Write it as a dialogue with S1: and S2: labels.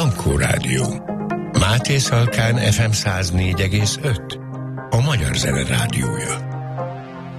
S1: Jankó Rádió. Máté Szalkán FM 104,5. A Magyar Zene Rádiója.